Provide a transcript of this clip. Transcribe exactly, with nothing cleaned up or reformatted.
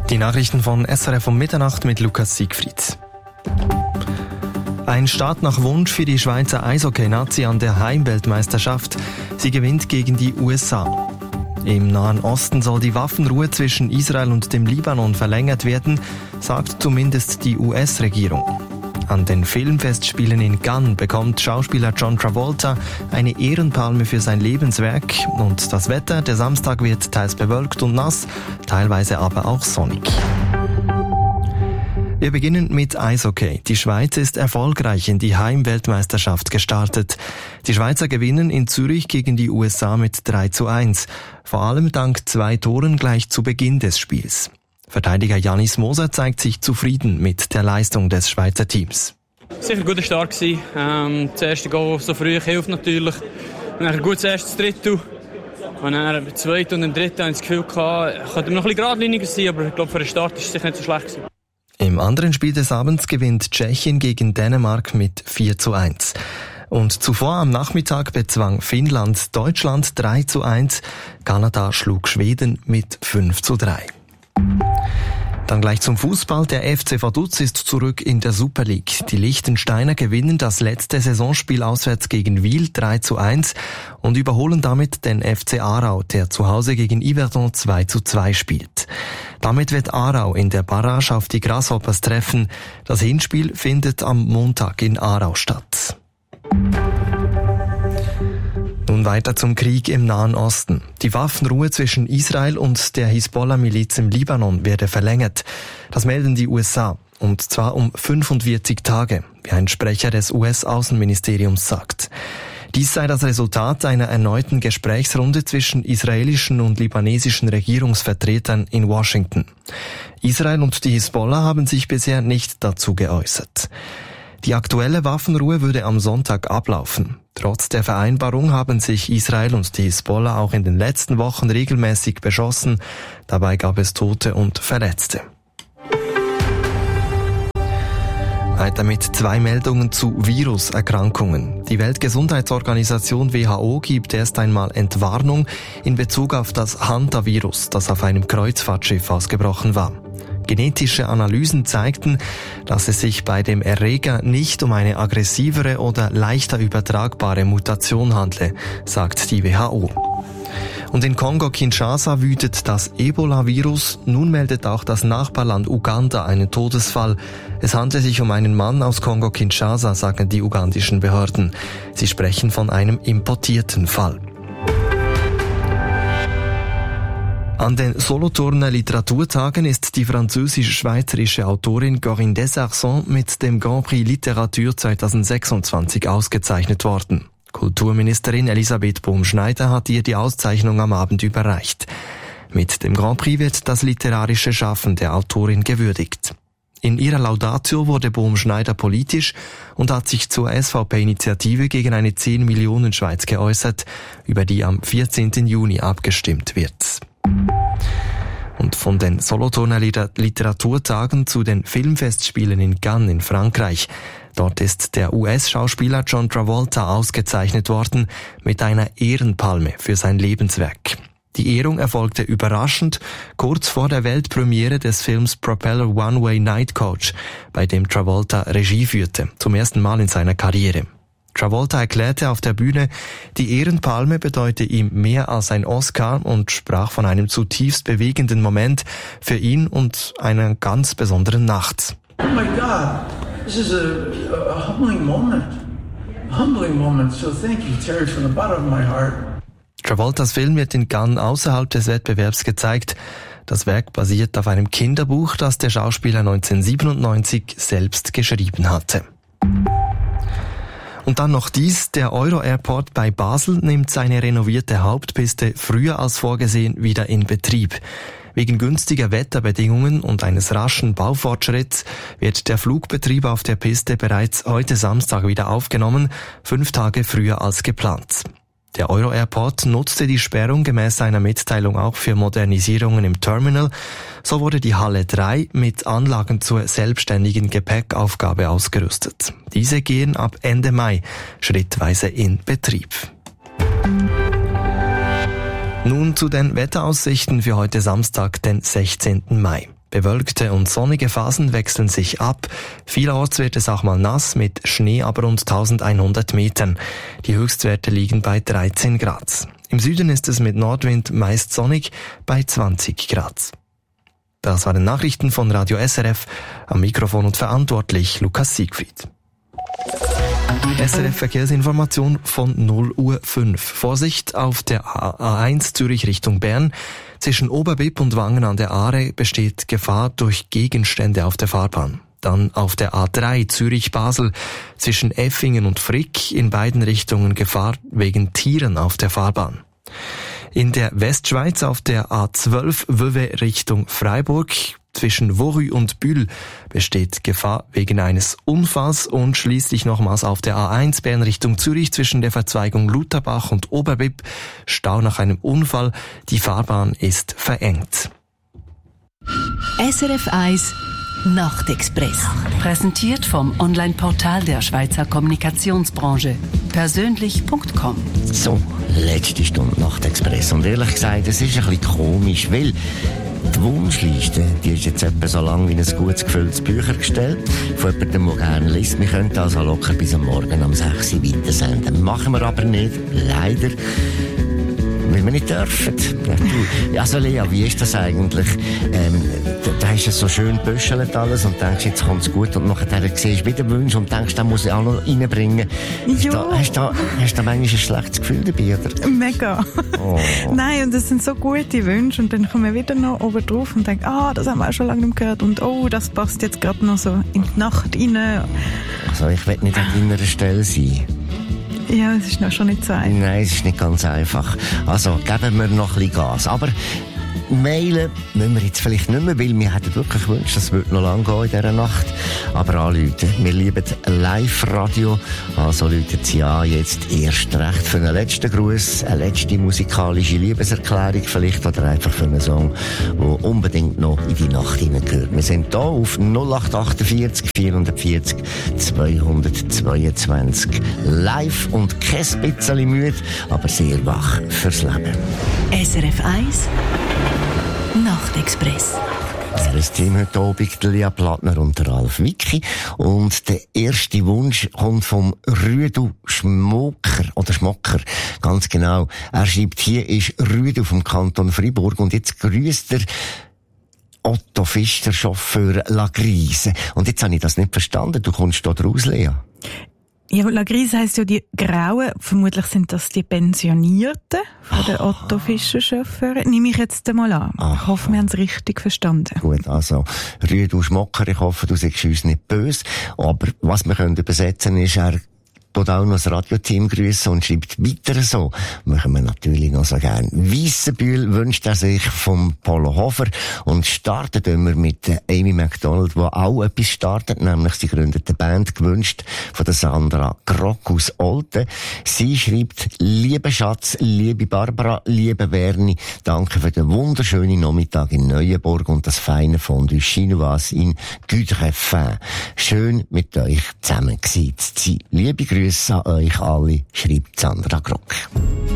Die Nachrichten von S R F um Mitternacht mit Lukas Siegfried. Ein Start nach Wunsch für die Schweizer Eishockey-Nazi an der Heimweltmeisterschaft. Sie gewinnt gegen die U S A. Im Nahen Osten soll die Waffenruhe zwischen Israel und dem Libanon verlängert werden, sagt zumindest die U S-Regierung. An den Filmfestspielen in Cannes bekommt Schauspieler John Travolta eine Ehrenpalme für sein Lebenswerk. Und das Wetter, der Samstag wird teils bewölkt und nass, teilweise aber auch sonnig. Wir beginnen mit Eishockey. Die Schweiz ist erfolgreich in die Heimweltmeisterschaft gestartet. Die Schweizer gewinnen in Zürich gegen die U S A mit drei zu eins. Vor allem dank zwei Toren gleich zu Beginn des Spiels. Verteidiger Janis Moser zeigt sich zufrieden mit der Leistung des Schweizer Teams. Sicher ein guter Start gewesen. Ähm, das erste Goal so früh hilft natürlich. Dann ein gutes erstes Drittel. Und dann im zweiten und im dritten hatte ich das Gefühl, gehabt, könnte noch ein bisschen geradliniger sein, aber ich glaube, für den Start war es sicher nicht so schlecht gewesen. Im anderen Spiel des Abends gewinnt Tschechien gegen Dänemark mit vier zu eins. Und zuvor am Nachmittag bezwang Finnland Deutschland drei zu eins. Kanada schlug Schweden mit fünf zu drei. Dann gleich zum Fußball. Der F C Vaduz ist zurück in der Super League. Die Liechtensteiner gewinnen das letzte Saisonspiel auswärts gegen Wil drei zu eins und überholen damit den F C Aarau, der zu Hause gegen Yverdon zwei zu zwei spielt. Damit wird Aarau in der Barrage auf die Grasshoppers treffen. Das Hinspiel findet am Montag in Aarau statt. Nun weiter zum Krieg im Nahen Osten. Die Waffenruhe zwischen Israel und der Hisbollah-Miliz im Libanon werde verlängert. Das melden die U S A. Und zwar um fünfundvierzig Tage, wie ein Sprecher des U S-Außenministeriums sagt. Dies sei das Resultat einer erneuten Gesprächsrunde zwischen israelischen und libanesischen Regierungsvertretern in Washington. Israel und die Hisbollah haben sich bisher nicht dazu geäußert. Die aktuelle Waffenruhe würde am Sonntag ablaufen. Trotz der Vereinbarung haben sich Israel und die Hisbollah auch in den letzten Wochen regelmäßig beschossen. Dabei gab es Tote und Verletzte. Weiter mit zwei Meldungen zu Viruserkrankungen. Die Weltgesundheitsorganisation W H O gibt erst einmal Entwarnung in Bezug auf das Hantavirus, das auf einem Kreuzfahrtschiff ausgebrochen war. Genetische Analysen zeigten, dass es sich bei dem Erreger nicht um eine aggressivere oder leichter übertragbare Mutation handle, sagt die W H O. Und in Kongo-Kinshasa wütet das Ebola-Virus. Nun meldet auch das Nachbarland Uganda einen Todesfall. Es handelt sich um einen Mann aus Kongo-Kinshasa, sagen die ugandischen Behörden. Sie sprechen von einem importierten Fall. An den Solothurner Literaturtagen ist die französisch-schweizerische Autorin Corinne Desarson mit dem Grand Prix Literatur zweitausendsechsundzwanzig ausgezeichnet worden. Kulturministerin Elisabeth Bohm-Schneider hat ihr die Auszeichnung am Abend überreicht. Mit dem Grand Prix wird das literarische Schaffen der Autorin gewürdigt. In ihrer Laudatio wurde Bohm-Schneider politisch und hat sich zur S V P-Initiative gegen eine zehn Millionen Schweiz geäußert, über die am vierzehnten Juni abgestimmt wird. Und von den Solothurner Literaturtagen zu den Filmfestspielen in Cannes in Frankreich. Dort ist der U S-Schauspieler John Travolta ausgezeichnet worden mit einer Ehrenpalme für sein Lebenswerk. Die Ehrung erfolgte überraschend kurz vor der Weltpremiere des Films Propeller One-Way Night Coach, bei dem Travolta Regie führte, zum ersten Mal in seiner Karriere. Travolta erklärte auf der Bühne, die Ehrenpalme bedeute ihm mehr als ein Oscar und sprach von einem zutiefst bewegenden Moment für ihn und einer ganz besonderen Nacht. Oh my God, this is a, a humbling moment. A humbling moment, so thank you, Terry, from the bottom of my heart. Travoltas Film wird in Cannes außerhalb des Wettbewerbs gezeigt. Das Werk basiert auf einem Kinderbuch, das der Schauspieler neunzehnhundertsiebenundneunzig selbst geschrieben hatte. Und dann noch dies, der Euro Airport bei Basel nimmt seine renovierte Hauptpiste früher als vorgesehen wieder in Betrieb. Wegen günstiger Wetterbedingungen und eines raschen Baufortschritts wird der Flugbetrieb auf der Piste bereits heute Samstag wieder aufgenommen, fünf Tage früher als geplant. Der Euro Airport nutzte die Sperrung gemäß einer Mitteilung auch für Modernisierungen im Terminal. So wurde die Halle drei mit Anlagen zur selbstständigen Gepäckaufgabe ausgerüstet. Diese gehen ab Ende Mai schrittweise in Betrieb. Nun zu den Wetteraussichten für heute Samstag, den sechzehnten Mai. Bewölkte und sonnige Phasen wechseln sich ab. Vielerorts wird es auch mal nass, mit Schnee aber rund eintausendeinhundert Metern. Die Höchstwerte liegen bei dreizehn Grad. Im Süden ist es mit Nordwind meist sonnig bei zwanzig Grad. Das waren Nachrichten von Radio S R F. Am Mikrofon und verantwortlich Lukas Siegfried. S R F-Verkehrsinformation von null Uhr fünf. Vorsicht auf der A eins Zürich Richtung Bern. Zwischen Oberbipp und Wangen an der Aare besteht Gefahr durch Gegenstände auf der Fahrbahn. Dann auf der A drei Zürich-Basel zwischen Effingen und Frick in beiden Richtungen Gefahr wegen Tieren auf der Fahrbahn. In der Westschweiz auf der A zwölf Vevey Richtung Freiburg zwischen Vorü und Bühl besteht Gefahr wegen eines Unfalls und schließlich nochmals auf der A eins Bern Richtung Zürich zwischen der Verzweigung Lutherbach und Oberbipp Stau nach einem Unfall. Die Fahrbahn ist verengt. S R F eins Nachtexpress. Präsentiert vom Online-Portal der Schweizer Kommunikationsbranche. persönlich punkt com. So, letzte Stunde Nachtexpress. Und ehrlich gesagt, es ist ein bisschen komisch, weil die Wunschliste, die ist jetzt etwa so lang wie ein gut gefülltes Büchergestell von jemandem, der gerne liest. Wir könnten also locker bis am Morgen um sechs Uhr weitersenden. Machen wir aber nicht, leider. Weil wir nicht dürfen. Ja, also Lea, wie ist das eigentlich? Ähm, da, da hast du so schön gebüschelt alles und denkst, jetzt kommt es gut und nachher siehst du wieder Wünsche und denkst, da muss ich auch noch reinbringen. Hast du hast da, hast da manchmal ein schlechtes Gefühl dabei, oder? Mega. Oh. Nein, und das sind so gute Wünsche und dann kommen wir wieder noch oben drauf und denken, ah, das haben wir auch schon lange nicht gehört und oh, das passt jetzt gerade noch so in die Nacht rein. Also ich will nicht an deiner Stelle sein. Ja, es ist noch schon nicht so einfach. Nein, es ist nicht ganz einfach. Also, geben wir noch ein bisschen Gas. Aber mailen müssen wir jetzt vielleicht nicht mehr, weil wir hätten wirklich gewünscht, das würde noch lange gehen in dieser Nacht. Aber anrufen. Wir lieben Live-Radio. Also rufen Sie an, jetzt erst recht für einen letzten Gruß, eine letzte musikalische Liebeserklärung vielleicht oder einfach für einen Song, der unbedingt noch in die Nacht hineingehört. Wir sind hier auf null acht achtundvierzig vierhundertvierzig zweihundertzweiundzwanzig live und kein bisschen müde, aber sehr wach fürs Leben. S R F eins Nachtexpress. Das Team heute Abend, Lia Plattner und der Ralf Wicki. Und der erste Wunsch kommt vom Rüdu Schmocker, oder Schmocker, ganz genau. Er schreibt, hier ist Rüdu vom Kanton Freiburg und jetzt grüßt er Otto Fischer, Chauffeur La Grise. Und jetzt habe ich das nicht verstanden. Du kommst da draus, Lea. Ja, La Grise heisst ja die Grauen. Vermutlich sind das die Pensionierten von der Otto Fischer Chauffeure. Nehme ich jetzt einmal an. Aha. Ich hoffe, wir haben es richtig verstanden. Gut, also, Rüdu Schmocker, ich hoffe, du sagst uns nicht böse. Aber was wir können übersetzen ist, er tut auch noch das Radioteam grüßen und schreibt weiter so. Machen wir natürlich noch so gern. Weissenbühl wünscht er sich vom Polo Hofer und startet immer mit Amy MacDonald, die auch etwas startet, nämlich sie gründet eine Band, gewünscht von der Sandra Grock aus Olten. Sie schreibt, liebe Schatz, liebe Barbara, liebe Verni, danke für den wunderschönen Nachmittag in Neuenburg und das feine Fondue Chinoise in Güdrefin. Schön mit euch zusammen gewesen zu sein. Liebe Grüße an euch alle, schreibt Sandra Grock.